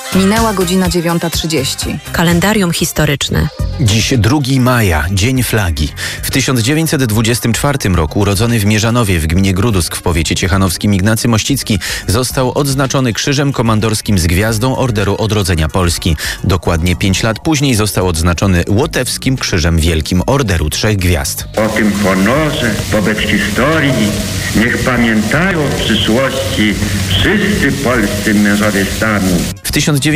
Minęła godzina 9:30. Kalendarium historyczne. Dziś 2 maja, Dzień Flagi. W 1924 roku urodzony w Mierzanowie w gminie Grudusk w powiecie ciechanowskim Ignacy Mościcki został odznaczony Krzyżem Komandorskim z Gwiazdą Orderu Odrodzenia Polski. Dokładnie 5 lat później został odznaczony Łotewskim Krzyżem Wielkim Orderu 3 Gwiazd. O tym honorze wobec historii niech pamiętają w przyszłości wszyscy polscy mężowie stanu. W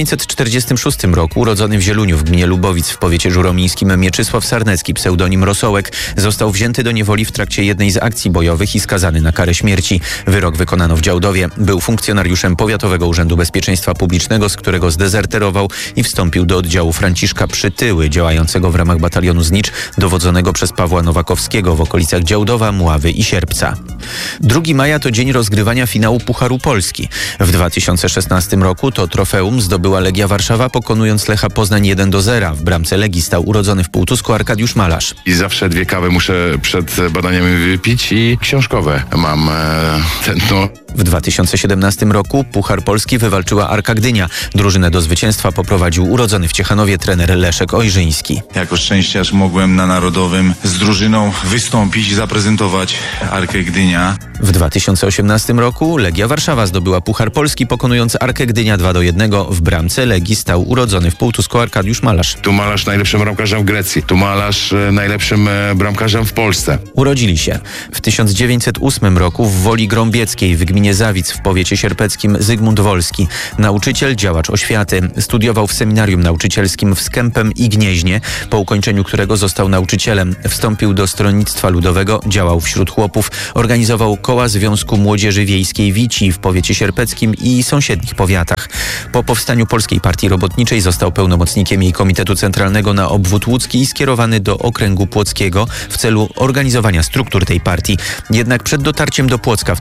1946 roku urodzony w Zieluniu w gminie Lubowic w powiecie żuromińskim Mieczysław Sarnecki, pseudonim Rosołek, został wzięty do niewoli w trakcie jednej z akcji bojowych i skazany na karę śmierci. Wyrok wykonano w Działdowie. Był funkcjonariuszem Powiatowego Urzędu Bezpieczeństwa Publicznego, z którego zdezerterował i wstąpił do oddziału Franciszka Przytyły, działającego w ramach batalionu Znicz, dowodzonego przez Pawła Nowakowskiego w okolicach Działdowa, Mławy i Sierpca. 2 maja to dzień rozgrywania finału Pucharu Polski. W 2016 roku to trofeum zdobyła Legia Warszawa, pokonując Lecha Poznań 1-0. W bramce Legii stał urodzony w Półtusku Arkadiusz Malarz. I zawsze 2 kawy muszę przed badaniami wypić i książkowe mam tętno. W 2017 roku Puchar Polski wywalczyła Arka Gdynia. Drużynę do zwycięstwa poprowadził urodzony w Ciechanowie trener Leszek Ojrzyński. Jako szczęściarz mogłem na Narodowym z drużyną wystąpić i zaprezentować Arkę Gdynia. W 2018 roku Legia Warszawa zdobyła Puchar Polski, pokonując Arkę Gdynia 2-1. W bramce Legii stał urodzony w Półtusku Arkadiusz Malarz. Tu Malarz najlepszym bramkarzem w Grecji. Tu Malarz najlepszym bramkarzem w Polsce. Urodzili się w 1908 roku w Woli Grąbieckiej w gminie Zawic w powiecie sierpeckim Zygmunt Wolski. Nauczyciel, działacz oświaty. Studiował w seminarium nauczycielskim w Skępem i Gnieźnie, po ukończeniu którego został nauczycielem. Wstąpił do Stronnictwa Ludowego, działał wśród chłopów, organizował koła Związku Młodzieży Wiejskiej Wici w powiecie sierpeckim i sąsiednich powiatach. Po powstaniu Polskiej Partii Robotniczej został pełnomocnikiem jej Komitetu Centralnego na obwód łódzki i skierowany do okręgu płockiego w celu organizowania struktur tej partii. Jednak przed dotarciem do Płocka w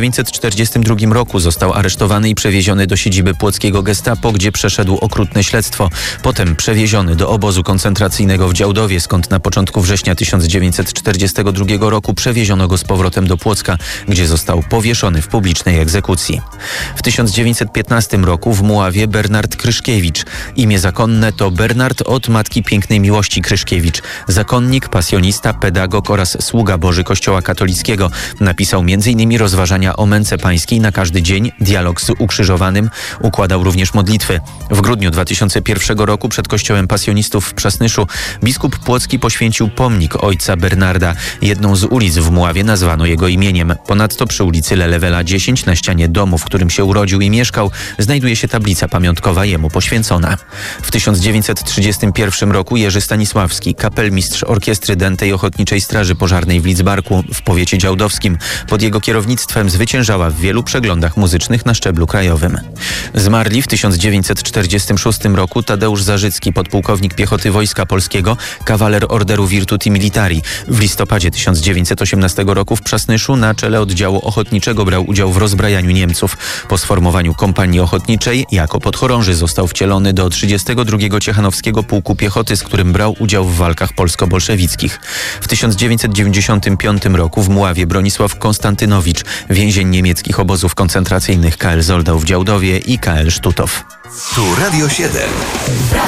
1942 roku został aresztowany i przewieziony do siedziby płockiego Gestapo, gdzie przeszedł okrutne śledztwo. Potem przewieziony do obozu koncentracyjnego w Działdowie, skąd na początku września 1942 roku przewieziono go z powrotem do Płocka, gdzie został powieszony w publicznej egzekucji. W 1915 roku w Muławie Bernard Kryszkiewicz. Imię zakonne to Bernard od matki pięknej Miłości Kryszkiewicz. Zakonnik, pasjonista, pedagog oraz sługa Boży Kościoła katolickiego. Napisał m.in. rozważania o męce pańskiej na każdy dzień, dialog z ukrzyżowanym. Układał również modlitwy. W grudniu 2001 roku przed kościołem pasjonistów w Przasnyszu biskup płocki poświęcił pomnik ojca Bernarda. Jedną z ulic w Muławie nazwano jego imieniem. Ponadto przy ulicy Lelewela 10 na ścianie domu, w którym się urodził i mieszkał, znajduje się tablica pamiątkowa jemu poświęcona. W 1931 roku Jerzy Stanisławski, kapelmistrz orkiestry Dętej Ochotniczej Straży Pożarnej w Lidzbarku w powiecie działdowskim. Pod jego kierownictwem zwyciężała w wielu przeglądach muzycznych na szczeblu krajowym. Zmarli w 1946 roku Tadeusz Zarzycki, podpułkownik piechoty Wojska Polskiego, kawaler Orderu Virtuti Militari. W listopadzie 1918 roku w Przasnyszu na czele oddziału ochotniczego brał udział w rozbrajaniu Niemców. Po sformowaniu kompanii ochotniczej jako podchorąży został wcielony do 32. Ciechanowskiego Pułku Piechoty, z którym brał udział w walkach polsko-bolszewickich. W 1995 roku w Muławie Bronisław Konstantynowicz, więzień niemieckich obozów koncentracyjnych KL Zoldau w Działdowie i KL Sztutow. Tu Radio 7.